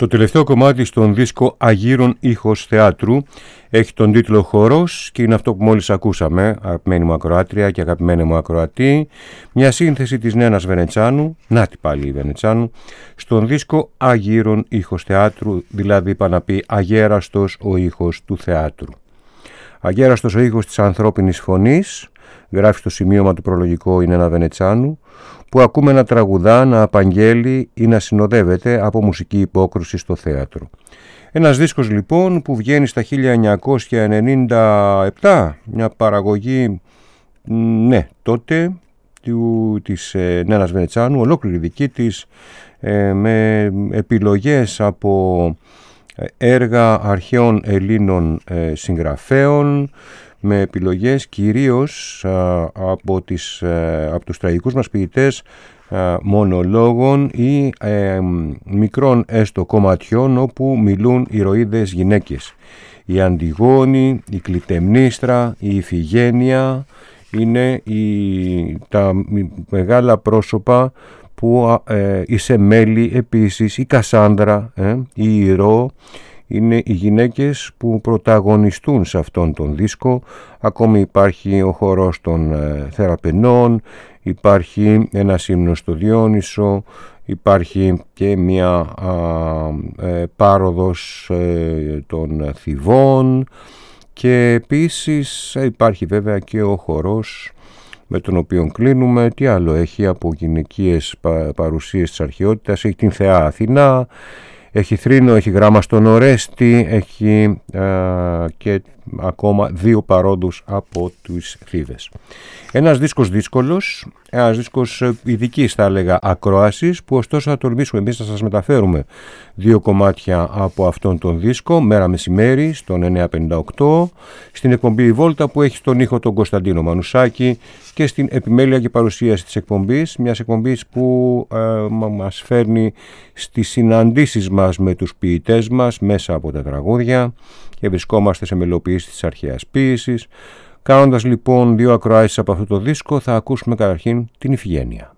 Το τελευταίο κομμάτι στον δίσκο Αγύρων Ήχος Θεάτρου έχει τον τίτλο Χορός και είναι αυτό που μόλις ακούσαμε, αγαπημένη μου ακροάτρια και αγαπημένη μου ακροατή, μια σύνθεση της Νένας Βενετσάνου, νάτι πάλι η Βενετσάνου, στον δίσκο Αγύρων Ήχος Θεάτρου, δηλαδή είπα να πει αγέραστος ο ήχος του θεάτρου. Αγέραστος ο ήχος της ανθρώπινης φωνής, γράφει στο σημείωμα του προλογικό η Νένα Βενετσάνου, που ακούμε να τραγουδά, να απαγγέλει ή να συνοδεύεται από μουσική υπόκρουση στο θέατρο. Ένας δίσκος λοιπόν που βγαίνει στα 1997, μια παραγωγή, ναι, τότε της Νένας Βενετσάνου, ολόκληρη δική της, με επιλογές από έργα αρχαίων Ελλήνων συγγραφέων, με επιλογές κυρίως από τους τραγικούς μας ποιητές μονολόγων ή μικρών έστω κομματιών όπου μιλούν ηρωίδες γυναίκες. Η Αντιγόνη, η Κλιτεμνίστρα, η Ιφηγένεια είναι τα μεγάλα πρόσωπα που η Σεμέλη επίσης, η Κασάνδρα, η Ηρώ, είναι οι γυναίκες που πρωταγωνιστούν σε αυτόν τον δίσκο. Ακόμη υπάρχει ο χορός των Θεραπενών, υπάρχει ένας ύμνος στο Διόνυσο, υπάρχει και μια πάροδος των Θηβών και επίσης υπάρχει βέβαια και ο χορός με τον οποίο κλείνουμε. Τι άλλο έχει από γυναικείες παρουσίες της αρχαιότητας? Έχει την Θεά Αθηνά, έχει Θρήνο, έχει γράμμα στον Ορέστη, έχει και ακόμα δύο παρόντους από τους Θήβες. Ένας δίσκος δύσκολος, ένας δίσκος ειδικής θα έλεγα ακρόασης, που ωστόσο θα τολμήσουμε εμείς να σας μεταφέρουμε δύο κομμάτια από αυτόν τον δίσκο, μέρα μεσημέρι στον 958, στην εκπομπή Βόλτα που έχει στον ήχο τον Κωνσταντίνο Μανουσάκη και στην επιμέλεια και παρουσίαση της εκπομπής, μιας εκπομπής που μας φέρνει στις συναντήσεις μας με τους ποιητές μας μέσα από τα τραγούδια και βρισκόμαστε σε μελοποιήσεις της αρχαίας ποίησης. Κάνοντας λοιπόν δύο ακροάσεις από αυτό το δίσκο, θα ακούσουμε καταρχήν την Ιφηγένεια.